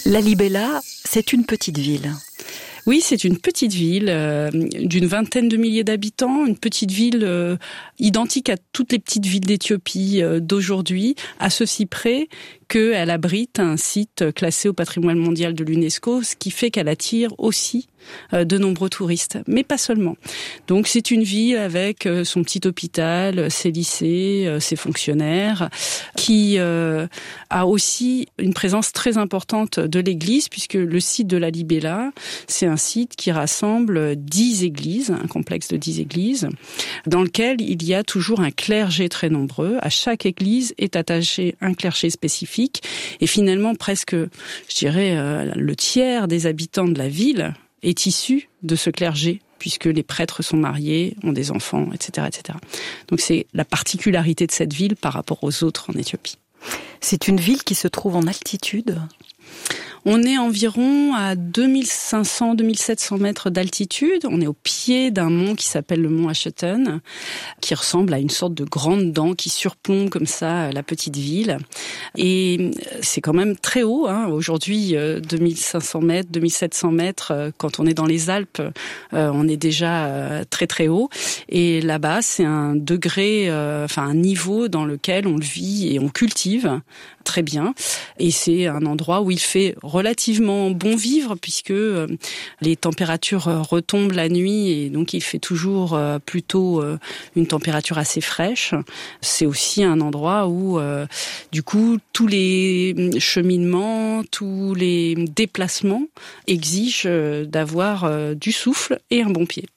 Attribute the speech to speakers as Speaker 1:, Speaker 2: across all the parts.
Speaker 1: Lalibela, c'est une petite ville.
Speaker 2: Oui, c'est une petite ville d'une vingtaine de milliers d'habitants, une petite ville identique à toutes les petites villes d'Éthiopie d'aujourd'hui, à ceci près qu'elle abrite un site classé au patrimoine mondial de l'UNESCO, ce qui fait qu'elle attire aussi de nombreux touristes, mais pas seulement. Donc c'est une ville avec son petit hôpital, ses lycées, ses fonctionnaires, qui a aussi une présence très importante de l'église, puisque le site de Lalibela, c'est un site qui rassemble 10 églises, un complexe de 10 églises, dans lequel il y a toujours un clergé très nombreux. À chaque église est attaché un clergé spécifique, et finalement presque, je dirais, le tiers des habitants de la ville est issu de ce clergé, puisque les prêtres sont mariés, ont des enfants, etc., etc. Donc c'est la particularité de cette ville par rapport aux autres en Éthiopie.
Speaker 1: C'est une ville qui se trouve en altitude ?
Speaker 2: On est environ à 2500-2700 mètres d'altitude. On est au pied d'un mont qui s'appelle le mont Asheten, qui ressemble à une sorte de grande dent qui surplombe comme ça la petite ville. Et c'est quand même très haut, hein. Aujourd'hui, 2500 mètres, 2700 mètres, quand on est dans les Alpes, on est déjà très très haut. Et là-bas, c'est un degré, un niveau dans lequel on le vit et on cultive très bien. Et c'est un endroit où il fait relativement bon vivre, puisque les températures retombent la nuit et donc il fait toujours plutôt une température assez fraîche. C'est aussi un endroit où du coup tous les cheminements, tous les déplacements exigent d'avoir du souffle et un bon pied.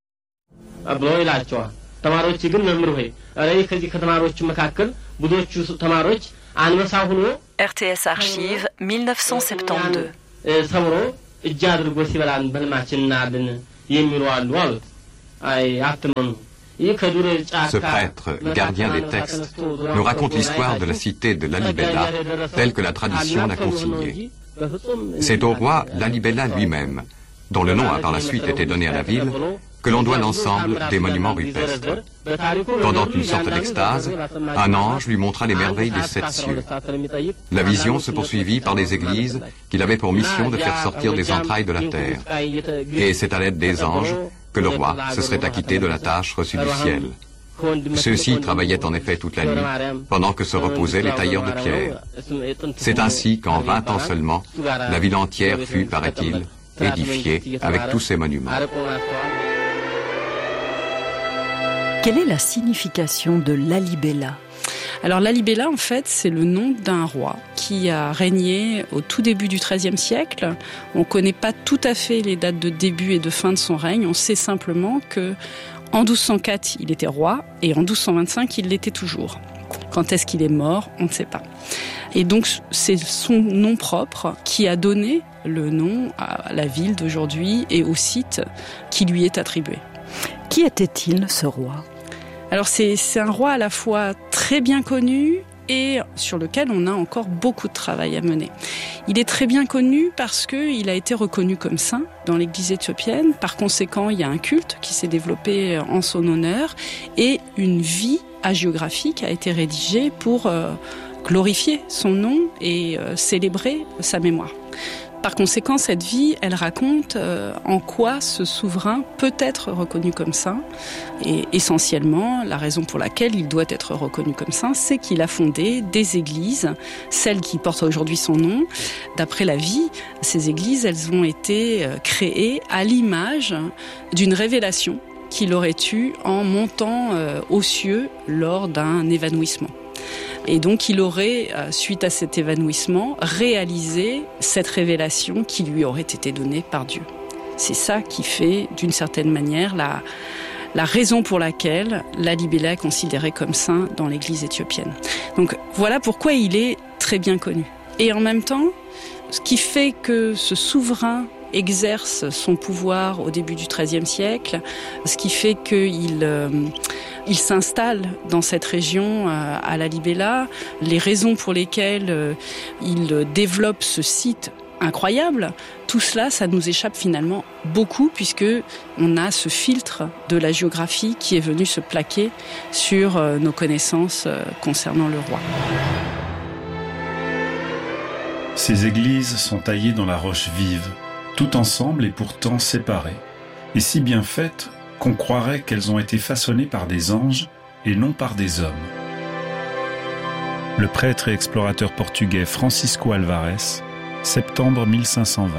Speaker 1: RTS Archives, 1972.
Speaker 3: Ce prêtre, gardien des textes, nous raconte l'histoire de la cité de Lalibela telle que la tradition l'a consignée. C'est au roi Lalibela lui-même, dont le nom a par la suite été donné à la ville, que l'on doit l'ensemble des monuments rupestres. Pendant une sorte d'extase, un ange lui montra les merveilles des 7 cieux. La vision se poursuivit par les églises qu'il avait pour mission de faire sortir des entrailles de la terre. Et c'est à l'aide des anges que le roi se serait acquitté de la tâche reçue du ciel. Ceux-ci travaillaient en effet toute la nuit, pendant que se reposaient les tailleurs de pierre. C'est ainsi qu'en 20 ans seulement, la ville entière fut, paraît-il, édifiée avec tous ses monuments.
Speaker 1: Quelle est la signification de Lalibela ?
Speaker 2: Alors Lalibela, en fait, c'est le nom d'un roi qui a régné au tout début du XIIIe siècle. On ne connaît pas tout à fait les dates de début et de fin de son règne. On sait simplement que en 1204, il était roi et en 1225, il l'était toujours. Quand est-ce qu'il est mort, on ne sait pas. Et donc, c'est son nom propre qui a donné le nom à la ville d'aujourd'hui et au site qui lui est attribué.
Speaker 1: Qui était-il, ce roi ?
Speaker 2: Alors c'est un roi à la fois très bien connu et sur lequel on a encore beaucoup de travail à mener. Il est très bien connu parce qu'il a été reconnu comme saint dans l'église éthiopienne. Par conséquent, il y a un culte qui s'est développé en son honneur et une vie hagiographique a été rédigée pour glorifier son nom et célébrer sa mémoire. Par conséquent, cette vie, elle raconte en quoi ce souverain peut être reconnu comme saint. Et essentiellement, la raison pour laquelle il doit être reconnu comme saint, c'est qu'il a fondé des églises, celles qui portent aujourd'hui son nom. D'après la vie, ces églises, elles ont été créées à l'image d'une révélation qu'il aurait eue en montant aux cieux lors d'un évanouissement. Et donc il aurait, suite à cet évanouissement, réalisé cette révélation qui lui aurait été donnée par Dieu. C'est ça qui fait, d'une certaine manière, la raison pour laquelle Lalibela est considéré comme saint dans l'église éthiopienne. Donc voilà pourquoi il est très bien connu. Et en même temps, ce qui fait que ce souverain exerce son pouvoir au début du XIIIe siècle, ce qui fait qu'il s'installe dans cette région à Lalibela, les raisons pour lesquelles il développe ce site incroyable, tout cela, ça nous échappe finalement beaucoup puisque on a ce filtre de la géographie qui est venu se plaquer sur nos connaissances concernant le roi.
Speaker 4: Ces églises sont taillées dans la roche vive, tout ensemble et pourtant séparées, et si bien faites qu'on croirait qu'elles ont été façonnées par des anges et non par des hommes. Le prêtre et explorateur portugais Francisco Alvarez, septembre 1520.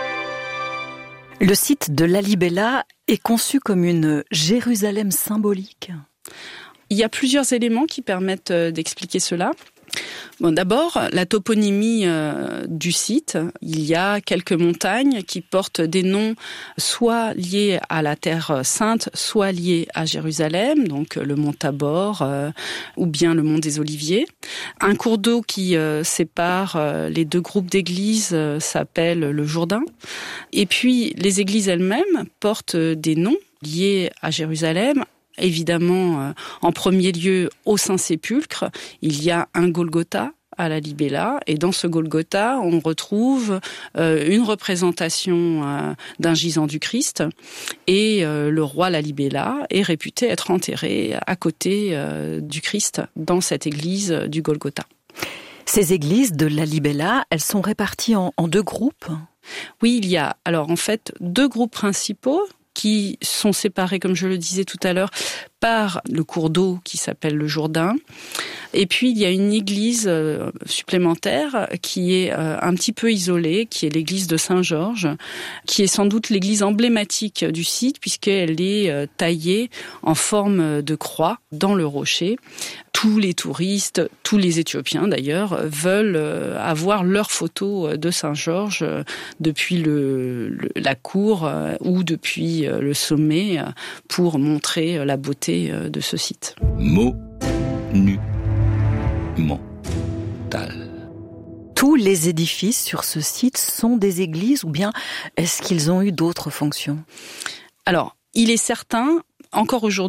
Speaker 1: Le site de Lalibela est conçu comme une Jérusalem symbolique.
Speaker 2: Il y a plusieurs éléments qui permettent d'expliquer cela. Bon, d'abord, la toponymie du site. Il y a quelques montagnes qui portent des noms soit liés à la Terre Sainte, soit liés à Jérusalem, donc le mont Tabor ou bien le mont des Oliviers. Un cours d'eau qui sépare les deux groupes d'églises s'appelle le Jourdain. Et puis, les églises elles-mêmes portent des noms liés à Jérusalem. Évidemment, en premier lieu, au Saint-Sépulcre, il y a un Golgotha à Lalibela, et dans ce Golgotha, on retrouve une représentation d'un gisant du Christ, et le roi Lalibela est réputé être enterré à côté du Christ dans cette église du Golgotha.
Speaker 1: Ces églises de Lalibela, elles sont réparties en deux groupes ?
Speaker 2: Oui, il y a alors en fait deux groupes principaux qui sont séparés, comme je le disais tout à l'heure, par le cours d'eau qui s'appelle le Jourdain. Et puis, il y a une église supplémentaire qui est un petit peu isolée, qui est l'église de Saint-Georges, qui est sans doute l'église emblématique du site, puisqu'elle est taillée en forme de croix dans le rocher. Tous les touristes, tous les Éthiopiens d'ailleurs, veulent avoir leur photo de Saint-Georges depuis la cour ou depuis le sommet pour montrer la beauté de ce site.
Speaker 5: Monumental.
Speaker 1: Tous les édifices sur ce site sont des églises ou bien est-ce qu'ils ont eu d'autres fonctions ?
Speaker 2: Alors, il est certain, encore aujourd'hui,